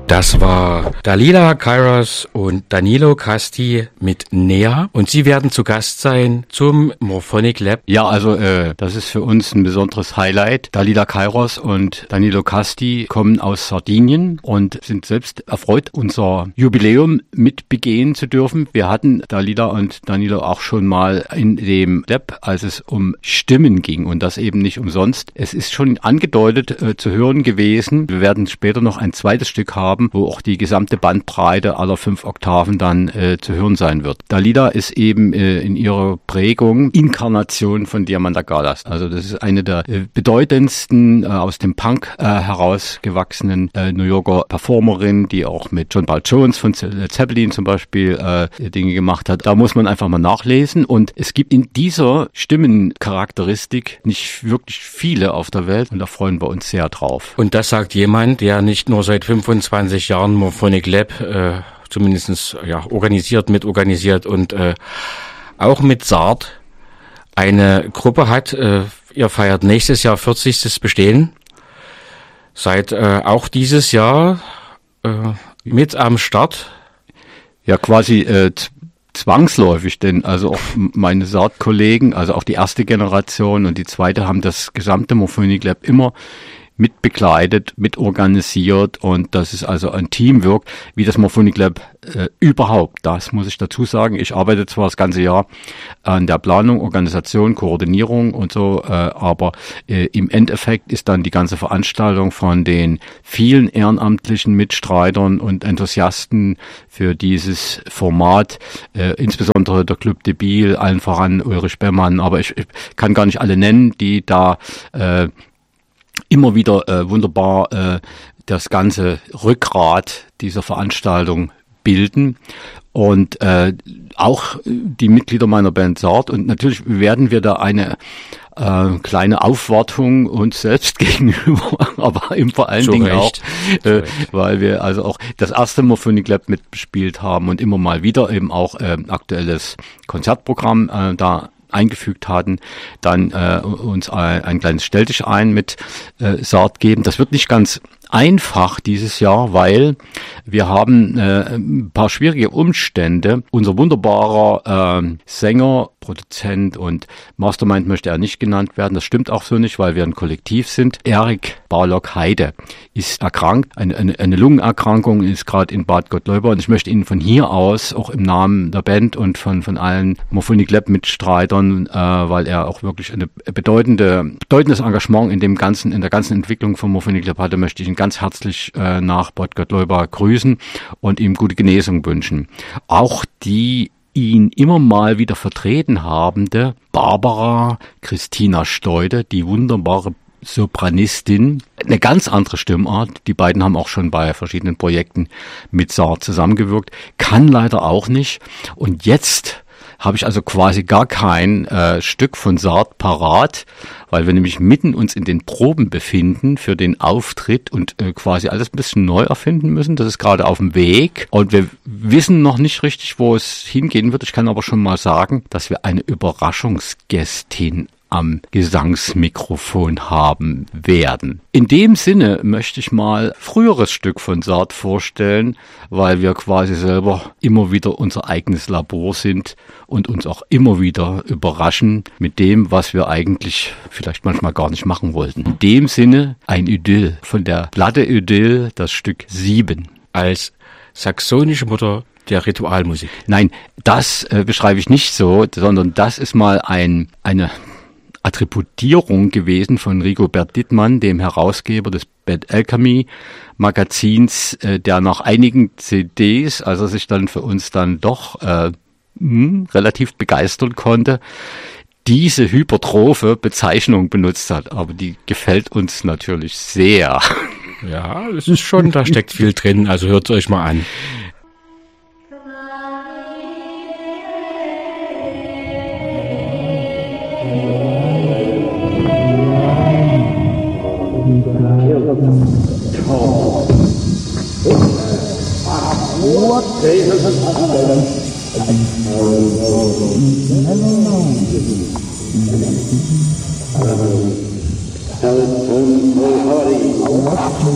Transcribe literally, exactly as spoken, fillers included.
Das war Dalila Kairos und Danilo Casti mit Nea und sie werden zu Gast sein zum Morphonic Lab. Ja, also äh, das ist für uns ein besonderes Highlight. Dalila Kairos und Danilo Casti kommen aus Sardinien und sind selbst erfreut, unser Jubiläum mit begehen zu dürfen. Wir hatten Dalila und Danilo auch schon mal in dem Lab, als es um Stimmen ging und das eben nicht umsonst. Es ist schon angedeutet äh, zu hören gewesen. Wir werden später noch ein zweites Stück haben, wo auch die gesamte Bandbreite aller fünf Oktaven dann äh, zu hören sein wird. Dalila ist eben äh, in ihrer Prägung Inkarnation von Diamanda Galas. Also das ist eine der äh, bedeutendsten äh, aus dem Punk äh, herausgewachsenen äh, New Yorker Performerin, die auch mit John Paul Jones von Zeppelin zum Beispiel äh, Dinge gemacht hat. Da muss man einfach mal nachlesen und es gibt in dieser Stimmencharakteristik nicht wirklich viele auf der Welt und da freuen wir uns sehr drauf. Und das sagt jemand, der nicht nur seit fünfundzwanzig Jahren Morphonic Lab äh, zumindest ja, organisiert, mitorganisiert und äh, auch mit Sard eine Gruppe hat. Äh, ihr feiert nächstes Jahr vierzigstes Bestehen. Seid äh, auch dieses Jahr äh, mit am Start. Ja, quasi äh, zwangsläufig, denn also auch meine Sard-Kollegen, also auch die erste Generation und die zweite haben das gesamte Morphonic Lab immer mit begleitet, mit organisiert und das ist also ein Teamwork, wie das Morphonic Lab äh, überhaupt. Das muss ich dazu sagen. Ich arbeite zwar das ganze Jahr an der Planung, Organisation, Koordinierung und so, äh, aber äh, im Endeffekt ist dann die ganze Veranstaltung von den vielen ehrenamtlichen Mitstreitern und Enthusiasten für dieses Format, äh, insbesondere der Club de Biel, allen voran Ulrich Bemmann, aber ich, ich kann gar nicht alle nennen, die da äh, immer wieder äh, wunderbar äh, das ganze Rückgrat dieser Veranstaltung bilden und äh, auch die Mitglieder meiner Band Sard und natürlich werden wir da eine äh, kleine Aufwartung uns selbst gegenüber, aber eben vor allen so Dingen recht. auch, äh, weil wir also auch das erste Morphonic Lab mitbespielt haben und immer mal wieder eben auch äh, aktuelles Konzertprogramm äh, da eingefügt hatten, dann äh, uns ein, ein kleines Stelltisch ein mit äh, Sard geben. Das wird nicht ganz einfach dieses Jahr, weil wir haben äh, ein paar schwierige Umstände. Unser wunderbarer äh, Sänger, Produzent und Mastermind möchte er nicht genannt werden. Das stimmt auch so nicht, weil wir ein Kollektiv sind. Erik Barlock-Heide ist erkrankt. Eine, eine, eine Lungenerkrankung ist gerade in Bad Gottleuba und ich möchte Ihnen von hier aus, auch im Namen der Band und von, von allen Morphonic Lab Mitstreitern, äh, weil er auch wirklich eine bedeutende, bedeutendes Engagement in dem ganzen, in der ganzen Entwicklung von Morphonic Lab hatte, möchte ich ihn ganz herzlich äh, nach Bad Gottleuba grüßen und ihm gute Genesung wünschen. Auch die ihn immer mal wieder vertreten habende Barbara Christina Steude, die wunderbare Sopranistin, eine ganz andere Stimmart. Die beiden haben auch schon bei verschiedenen Projekten mit Sard zusammengewirkt, kann leider auch nicht. Und jetzt habe ich also quasi gar kein äh, Stück von Sard parat, weil wir nämlich mitten uns in den Proben befinden für den Auftritt und äh, quasi alles ein bisschen neu erfinden müssen. Das ist gerade auf dem Weg und wir wissen noch nicht richtig, wo es hingehen wird. Ich kann aber schon mal sagen, dass wir eine Überraschungsgästin am Gesangsmikrofon haben werden. In dem Sinne möchte ich mal früheres Stück von Sard vorstellen, weil wir quasi selber immer wieder unser eigenes Labor sind und uns auch immer wieder überraschen mit dem, was wir eigentlich vielleicht manchmal gar nicht machen wollten. In dem Sinne ein Idyll von der Platte Idyll, das Stück sieben. Als saxonische Mutter der Ritualmusik. Nein, das äh, beschreibe ich nicht so, sondern das ist mal ein eine Attributierung gewesen von Rigobert Dittmann, dem Herausgeber des Bad Alchemy Magazins, äh, der nach einigen C Ds, als er sich dann für uns dann doch äh, mh, relativ begeistern konnte, diese hypertrophe Bezeichnung benutzt hat. Aber die gefällt uns natürlich sehr. Ja, es ist schon, da steckt viel drin, also hört es euch mal an. What